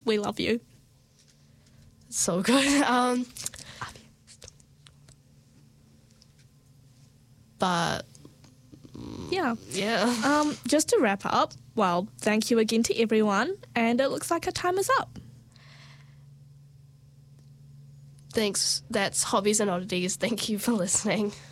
We love you. So good. But Yeah. yeah. Just to wrap up, well, thank you again to everyone, and it looks like our time is up. Thanks. That's Hobbies and Oddities. Thank you for listening.